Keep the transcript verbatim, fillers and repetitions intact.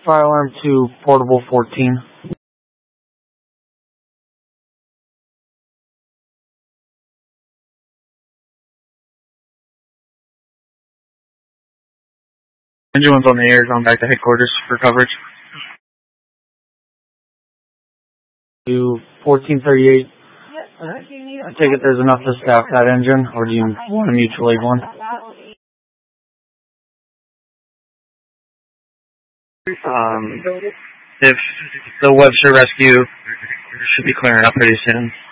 Fire alarm to portable fourteen. Engine one's on the air, going back to headquarters for coverage. To fourteen thirty-eight. I take it there's enough to staff that engine, or do you want to mutual aid one? Um, if the Webster rescue should be clearing up pretty soon.